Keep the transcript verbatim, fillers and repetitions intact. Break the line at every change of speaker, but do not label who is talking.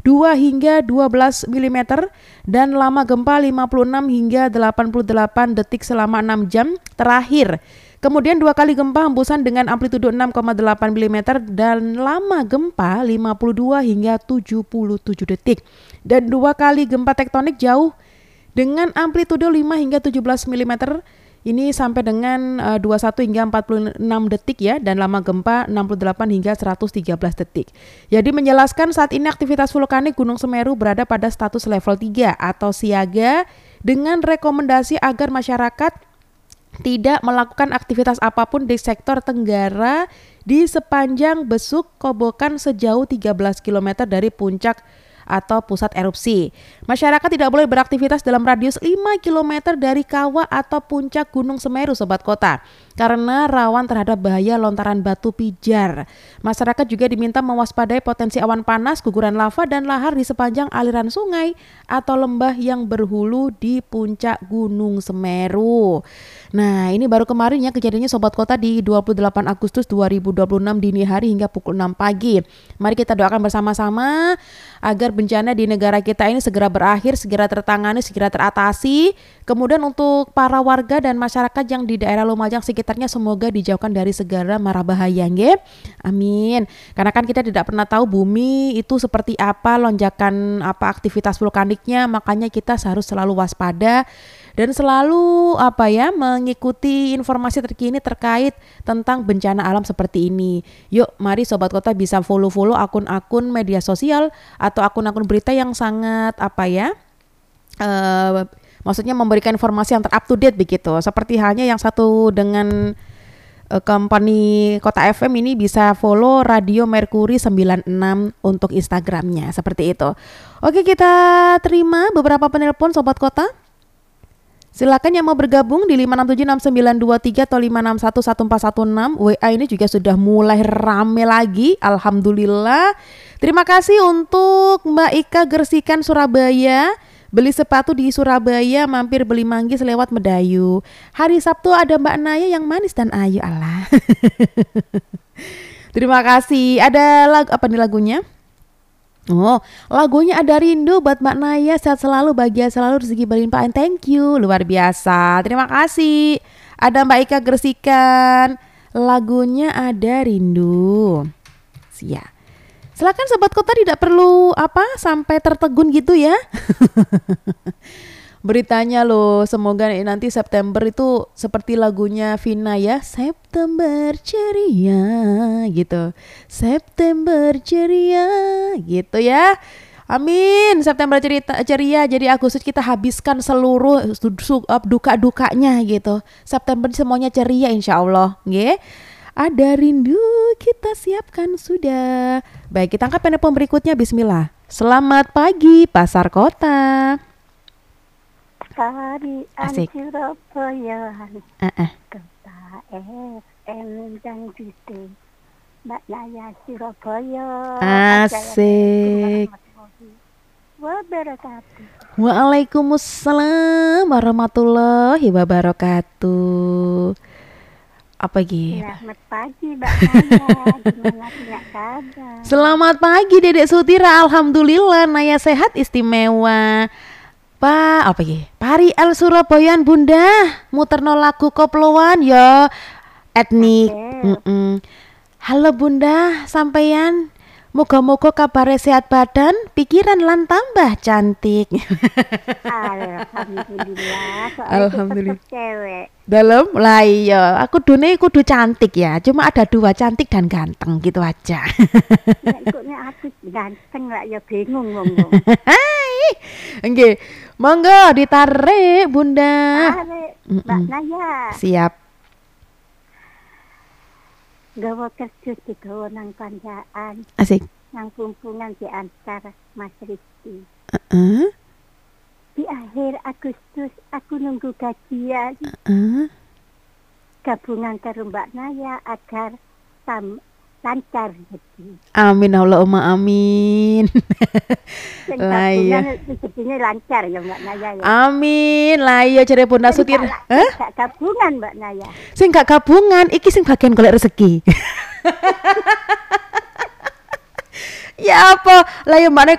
dua hingga dua belas milimeter dan lama gempa lima puluh enam hingga delapan puluh delapan detik selama enam jam terakhir. Kemudian dua kali gempa hembusan dengan amplitudo enam koma delapan milimeter dan lama gempa lima puluh dua hingga tujuh puluh tujuh detik. Dan dua kali gempa tektonik jauh dengan amplitudo lima hingga tujuh belas milimeter. Ini sampai dengan uh, dua puluh satu hingga empat puluh enam detik ya, dan lama gempa enam puluh delapan hingga seratus tiga belas detik. Jadi menjelaskan saat ini aktivitas vulkanik Gunung Semeru berada pada status level tiga atau siaga dengan rekomendasi agar masyarakat tidak melakukan aktivitas apapun di sektor tenggara di sepanjang besuk kobokan sejauh tiga belas kilometer dari puncak atau pusat erupsi. Masyarakat tidak boleh beraktivitas dalam radius lima kilometer dari kawah atau puncak Gunung Semeru, Sobat Kota, karena rawan terhadap bahaya lontaran batu pijar. Masyarakat juga diminta mewaspadai potensi awan panas, guguran lava, dan lahar di sepanjang aliran sungai atau lembah yang berhulu di puncak Gunung Semeru. Nah, ini baru kemarin ya kejadiannya, Sobat Kota, di dua puluh delapan Agustus dua ribu dua puluh enam dini hari hingga pukul enam pagi. Mari kita doakan bersama-sama agar bencana di negara kita ini segera berakhir, segera tertangani, segera teratasi. Kemudian untuk para warga dan masyarakat yang di daerah Lumajang sekitarnya semoga dijauhkan dari segala mara bahaya, nggih. Amin. Karena kan kita tidak pernah tahu bumi itu seperti apa, lonjakan apa aktivitas vulkaniknya, makanya kita harus selalu waspada dan selalu apa ya mengikuti informasi terkini terkait tentang bencana alam seperti ini. Yuk, mari Sobat Kota bisa follow-follow akun-akun media sosial atau akun-akun berita yang sangat apa ya uh, maksudnya memberikan informasi yang ter-up to date begitu. Seperti halnya yang satu dengan uh, company Kota F M ini bisa follow Radio Mercury sembilan puluh enam untuk Instagramnya, seperti itu. Oke, kita terima beberapa penelpon Sobat Kota. Silakan yang mau bergabung di lima enam tujuh enam sembilan dua tiga atau lima enam satu satu empat satu enam. W A ini juga sudah mulai rame lagi, alhamdulillah. Terima kasih untuk Mbak Ika Gersikan Surabaya. Beli sepatu di Surabaya, mampir beli manggis lewat Medayu. Hari Sabtu ada Mbak Naya yang manis dan ayu, Allah. Terima kasih. Ada lagu apa nih lagunya? Oh, lagunya Ada Rindu buat Mbak Naya. Sehat selalu, bahagia selalu, rezeki berlimpah. Thank you, luar biasa. Terima kasih. Ada Mbak Ika Gersikan. Lagunya Ada Rindu. Siap. Silakan Sobat Kota, tidak perlu apa sampai tertegun gitu ya. Beritanya loh, semoga nanti September itu seperti lagunya Vina ya, September ceria gitu, September ceria gitu ya. Amin, September cerita ceria, jadi Agustus kita habiskan seluruh duka-dukanya gitu. September semuanya ceria insya Allah, nggih. Ada rindu kita siapkan sudah. Baik, kita angkat penelpon berikutnya, bismillah. Selamat pagi Pasar Kota.
Asik. Surabaya,
uh-uh.
Kota F M dan Gede, Mbak Naya Surabaya.
Asik.
Wabarakatuh.
Waalaikumsalam warahmatullahi wabarakatuh. Apa gitu?
Selamat pagi Mbak Naya. Gimana punya kabar?
Selamat pagi Dedek Sutira. Alhamdulillah Naya sehat istimewa. Pak, apa ya? Pari El Surabayaan Bunda, muterno lagu koploan ya etnik. Okay. Halo Bunda, sampeyan. Moga-moga kabarnya sehat badan, pikiran lan tambah cantik.
Alhamdulillah.
Alhamdulillah.
Cewek.
Dalam lah iya, aku dune kudu cantik ya. Cuma ada dua, cantik dan ganteng gitu aja.
Ikutnya aku ganteng lah ya, bingung ngomong.
Hai. Nggih. Monggo ditarik Bunda.
Tarik, Mbak Naya.
Siap.
Gawa kerja di gawa nang kanjaan.
Asik.
Nang kumpulan di antar Mas Rizky.
Uh-uh.
Di akhir Agustus aku nunggu gajian.
Uh-uh.
Gabungan karo Mbak Naya agar tam lancar rezeki.
Amin Allahumma amin.
Lah iya. Rezekinya lancar ya Mbak Naya ya.
Amin. Lah iya jare Bunda Sutir.
Hah? Gak gabungan Mbak Naya.
Sing gak gabungan iki sing bagian golek rezeki. Ya apa? Lah ya Mbak Naya